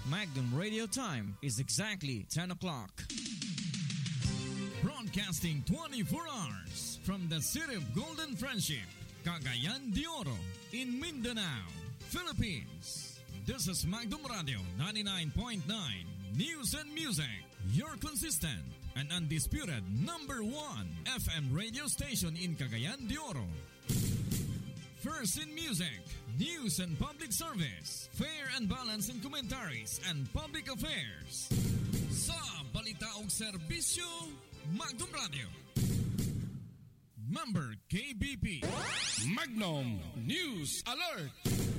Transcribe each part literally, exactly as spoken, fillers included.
Magnum Radio time is exactly ten o'clock. Broadcasting twenty-four hours from the city of Golden Friendship, Cagayan de Oro, in Mindanao, Philippines. This is Magnum Radio ninety-nine point nine News and Music, your consistent and undisputed number one F M radio station in Cagayan de Oro. First in music, news and public service, fair and balanced in commentaries and public affairs. Sa balita o serbisyo, Magnum Radio. Member K B P. Magnum News Alert.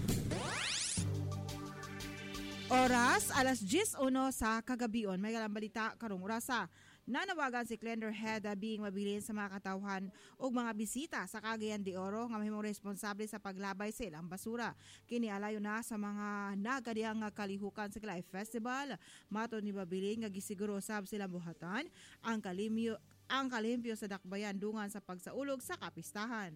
Oras, alas diyes uno sa kagabion. May galang balita karong orasa. Nanawagan si Klender Head being mabilin sa mga katawhan o mga bisita sa Cagayan de Oro nga mahimong responsable sa paglabay sa ilang basura. Kini alayo na sa mga nagadiyang kalihukan sa Kalay Festival. Mato ni Babilin nga gisiguro sab silang buhatan ang kalimyo ang kalimpyo sa dakbayan dungan sa pagsaulog sa kapistahan.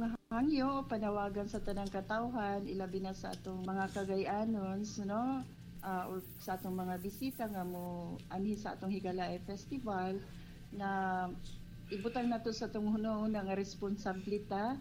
Hangyo panawagan sa tanang katawhan ilabi na sa atong mga Cagayanons, no? Uh, or sa atong mga bisita nga mo anhi sa atong Higalaay Festival na ibutang nato sa atong hunahuna nga responsibilita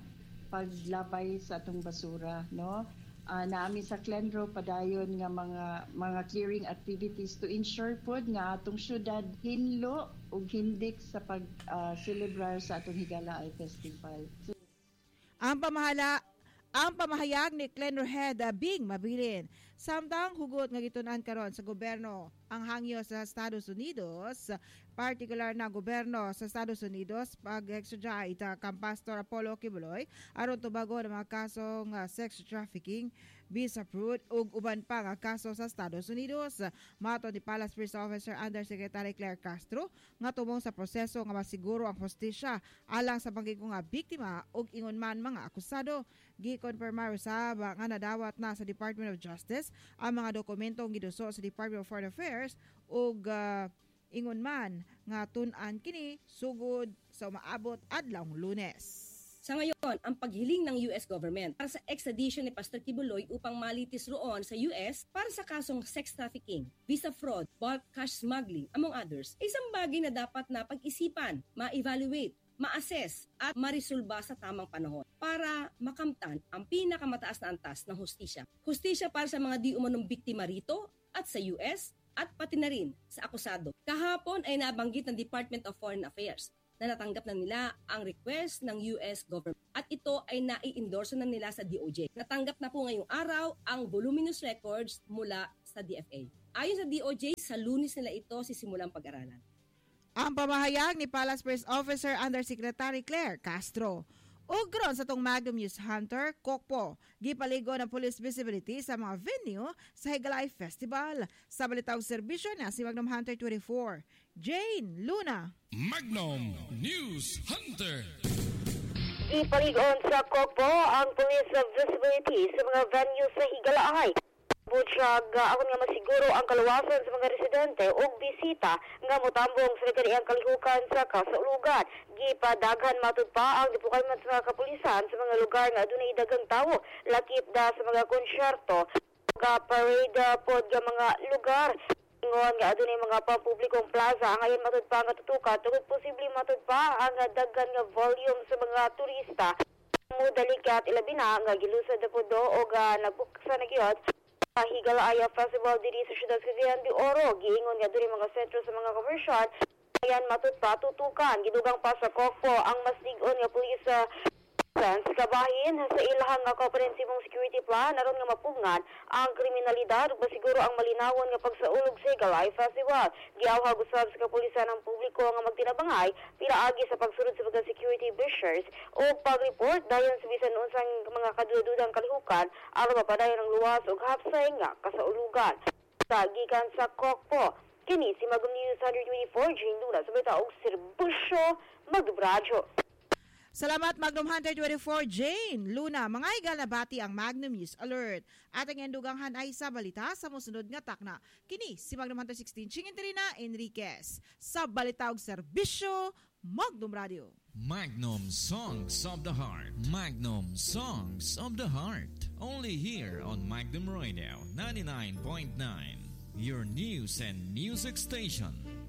paglabay sa atong basura, no? Uh, naami sa Clendro padayon nga mga mga clearing activities to ensure pod nga atong syudad hinlo ug hindik sa pag uh, celebrar sa atong Higalaay Festival. So, ang pamahala Ang pamahayag ni Klender Head uh, Bing mabilin. Samtang hugot nga gitunan karon sa gobyerno ang hangyo sa Estados Unidos, particular na gobyerno sa Estados Unidos pag-extradite uh, kang Pastor Apollo Kibuloy aron tubago ng mga kasong uh, sex trafficking, visa fraud ug uban pa nga kaso sa Estados Unidos. Mato ni Palace First Officer Undersecretary Claire Castro nga tumong sa proseso nga masiguro ang hustisya alang sa pagiging nga biktima ug ingon man mga akusado. Gi-confirmar usab nga nadawat na sa Department of Justice ang mga dokumentong giduso sa Department of Foreign Affairs ug uh, ingon man nga tun-an kini sugod sa umaabot adlawng Lunes. Sa ngayon, ang paghiling ng U S government para sa extradition ni Pastor Kibuloy upang malitis roon sa U S para sa kasong sex trafficking, visa fraud, bulk cash smuggling, among others, isang bagay na dapat na pag-isipan, ma-evaluate, ma-assess at marisolba sa tamang panahon para makamtan ang pinakamataas na antas ng hustisya. Hustisya para sa mga di umanong biktima rito at sa U S at pati na rin sa akusado. Kahapon ay nabanggit ng Department of Foreign Affairs na natanggap na nila ang request ng U S government at ito ay nai-endorse na nila sa D O J. Natanggap na po ngayong araw ang voluminous records mula sa D F A. Ayon sa D O J, sa Lunes nila ito sisimulang pag-aralan. Ang pamahayag ni Palace First Officer Undersecretary Claire Castro. Ugron sa tong Magnum News Hunter, Kokpo, gipaligo ng police visibility sa mga venue sa Higalaay Festival. Sa balitang serbisyo na si Magnum Hunter twenty-four, Jane Luna. Magnum News Hunter. Gipaligon sa Kokpo ang police visibility sa mga venue sa Higalaay. Butsag, uh, ako nga masiguro ang kaluwasan sa mga residente o bisita nga mutambong sa nagkariang kalihukan sa kasaulugan. Gipadaghan matud pa ang deployment sa mga kapulisan sa mga lugar nga adunay daghang tawo, lakip da sa mga konsyerto, mga parade uh, pod nga mga lugar. Ingon nga adunay mga pampublikong plaza ngayon matud pa nga tutukan tungod posible matud pa ang daghan nga volume sa mga turista. Mudalikat ilabi na nga gilusad na po do o nga nagbuksa na giyot Higalaay Festival diri sa siyudad sa Cagayan de Oro. Giingon nga diri mga sentro sa mga komersyon. Ayan matut pa tutukan. Gidugang pa sa Kokpo ang mas lig-on nga pulis sa Sense kabahin sa ilahang nga komprehensibong security plan aron nga mapungan ang kriminalidad ug masiguro ang malinawon nga pagsaulog sa Higalaay Festival. Giawhag usab sa kapulisan ang publiko nga magtinabangay pinaagi sa pagsunod sa mga security measures o pag-report dayon sa bisan unsang mga kadududang kalihukan aron mapadayon ang luwas ug hapsay nga kasaulugan. Sa gikan sa Kokpo, kini si Magnum News one twenty-four Jane Luna sa bita og serbisyo magdubradyo. Salamat Magnum Hunter twenty-four Jane Luna. Mga igal na bati ang Magnum News Alert. At ang enduganghan ay sa balita sa musunod nga takna. Kini si Magnum Hunter sixteen Chinginterina Enriquez. Sa balita og serbisyo Magnum Radio. Magnum Songs of the Heart. Magnum Songs of the Heart. Only here on Magnum Radio ninety-nine point nine. your news and music station.